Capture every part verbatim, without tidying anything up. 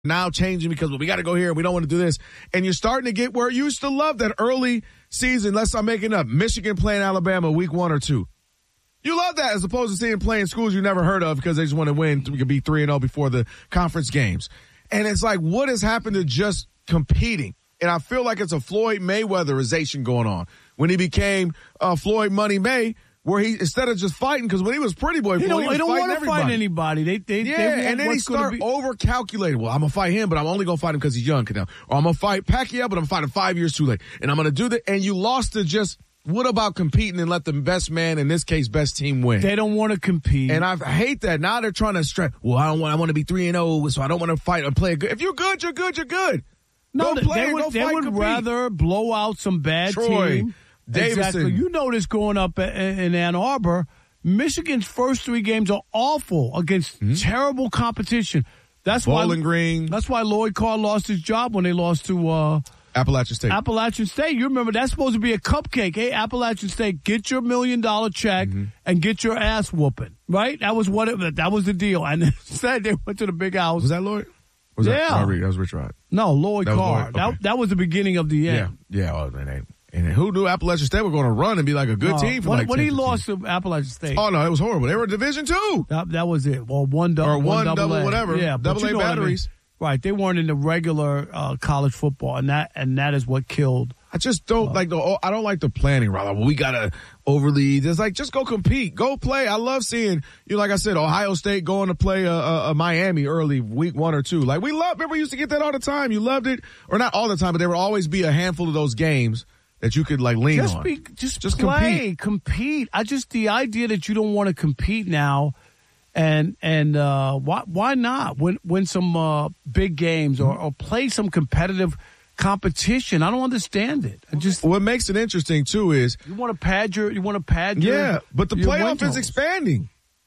now changing because well, we got to go here. We don't want to do this. And you're starting to get where you used to love that early season. Let's start making up. Michigan playing Alabama week one or two. You love that as opposed to seeing playing schools you never heard of because they just want to win. We could be three and oh before the conference games. And it's like, what has happened to just competing? And I feel like it's a Floyd Mayweatherization going on. When he became uh, Floyd Money May, where he, instead of just fighting, because when he was Pretty Boy, they Floyd, don't, he was they don't fighting want to everybody. fight anybody. They, they, yeah, they and then he start be- over-calculating. Well, I'm going to fight him, but I'm only going to fight him because he's young. Or I'm going to fight Pacquiao, but I'm fighting five years too late. And I'm going to do that. And you lost to just, what about competing and let the best man, in this case, best team win? They don't want to compete. And I hate that. Now they're trying to stress, well, I don't want, I want to be three and oh, so I don't want to fight and play good. If you're good, you're good, you're good. No, go play they would, go they fight, would compete. rather blow out some bad Troy, team. Davidson. Exactly. You know this growing up in Ann Arbor. Michigan's first three games are awful against mm-hmm. terrible competition. That's Bowling why Green. That's why Lloyd Carr lost his job when they lost to uh, Appalachian State. Appalachian State. You remember that's supposed to be a cupcake. Hey, Appalachian State, get your million dollar check mm-hmm. and get your ass whooping. Right? That was what it. That was the deal. And instead they went to the big house. Was that Lloyd? Was yeah, that, that was Rich Rod. No, Lloyd that Carr. Lloyd. Okay. That that was the beginning of the end. Yeah, yeah. Oh, man, and who knew Appalachian State were going to run and be like a good no, team for when, like when ten, he fifteen. lost to Appalachian State? Oh no, it was horrible. They were Division Two. That, that was it. Well, one double or one, one double, double A. whatever. Yeah, double A batteries. I mean. Right, they weren't in the regular uh, college football, and that and that is what killed. I just don't uh, like the. Oh, I don't like the planning. Rather, well, we gotta overly. It's like just go compete, go play. I love seeing you. Like I said, Ohio State going to play a, a, a Miami early week one or two. Like we love. Remember, we used to get that all the time. You loved it, or not all the time, but there would always be a handful of those games that you could like lean just on. Be, just just play, compete. compete. I just the idea that you don't want to compete now. And and uh, why why not win win some uh, big games or, or play some competitive competition? I don't understand it. I just what makes it interesting too is you want to pad your you want to pad your yeah, but the your playoff windows. is expanding.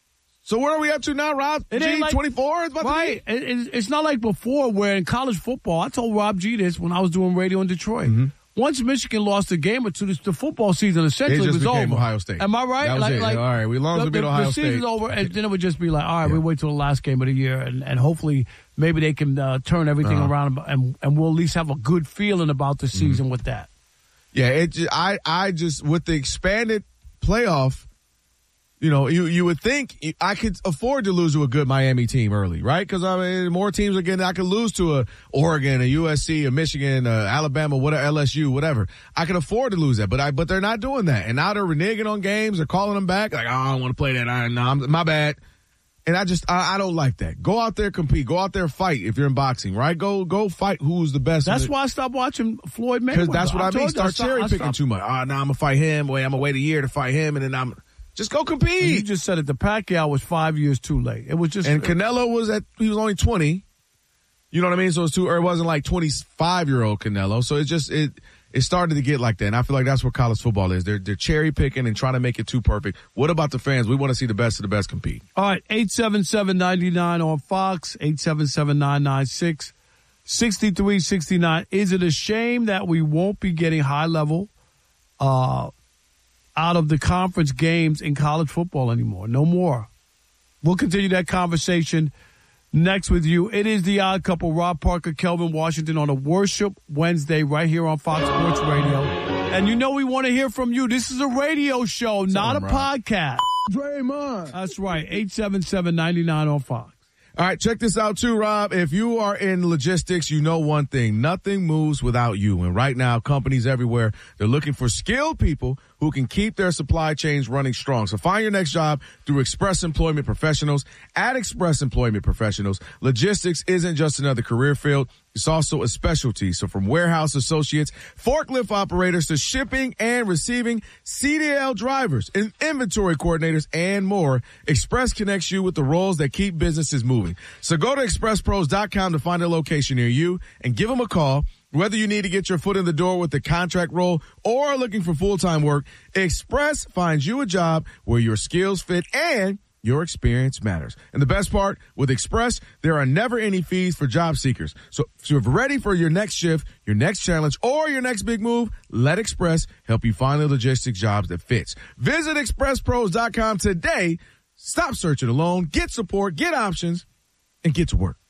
So what are we up to now, Rob? It G like, twenty-four is about right. to be. It, it's not like before where in college football. I told Rob G this when I was doing radio in Detroit. Mm-hmm. Once Michigan lost a game or two, the football season essentially it just was became over. Ohio State. Am I right? That was like, it. like, all right, we long as we beat Ohio the State. The season's over, and then it would just be like, all right, yeah. we wait till the last game of the year, and, and hopefully maybe they can uh, turn everything uh-huh. around, and and we'll at least have a good feeling about the season mm-hmm. with that. Yeah, it. Just, I I just with the expanded playoff. You know, you, you would think I could afford to lose to a good Miami team early, right? Because I mean, more teams are getting. I could lose to a Oregon, a U S C, a Michigan, a Alabama, whatever, L S U, whatever. I could afford to lose that, but I but they're not doing that, and now they're reneging on games. They're calling them back, like, oh, I don't want to play that. I, no, I'm, my bad. And I just I, I don't like that. Go out there, compete. Go out there, fight. If you're in boxing, right? Go go fight. Who's the best? That's why I stopped watching Floyd Mayweather. Because that's what I, I mean. Start stop, cherry picking too much. Oh, now I'm gonna fight him. Wait, I'm gonna wait a year to fight him, and then I'm. Just go compete. And you just said it. The Pacquiao was five years too late. It was just, and Canelo was at he was only twenty. You know what I mean? So it was too, or it wasn't like twenty-five year old Canelo. So it just it it started to get like that. And I feel like that's what college football is. They're they're cherry picking and trying to make it too perfect. What about the fans? We want to see the best of the best compete. All right, eight seven seven ninety nine on Fox, eight seven seven nine nine six sixty three sixty nine. Is it a shame that we won't be getting high level? Uh. out of the conference games in college football anymore. No more. We'll continue that conversation next with you. It is the Odd Couple, Rob Parker, Kelvin Washington on a Worship Wednesday right here on Fox Sports Radio. And you know we want to hear from you. This is a radio show, not a podcast. Draymond. That's right. eight seven seven nine nine on Fox. All right, check this out too, Rob. If you are in logistics, you know one thing. Nothing moves without you. And right now, companies everywhere, they're looking for skilled people who can keep their supply chains running strong. So find your next job through Express Employment Professionals. At Express Employment Professionals, logistics isn't just another career field. It's also a specialty. So from warehouse associates, forklift operators to shipping and receiving, C D L drivers and inventory coordinators and more, Express connects you with the roles that keep businesses moving. So go to express pros dot com to find a location near you and give them a call. Whether you need to get your foot in the door with the contract role or are looking for full-time work, Express finds you a job where your skills fit and your experience matters. And the best part, with Express, there are never any fees for job seekers. So if you're ready for your next shift, your next challenge, or your next big move, let Express help you find the logistics jobs that fits. Visit express pros dot com today. Stop searching alone. Get support, get options, and get to work.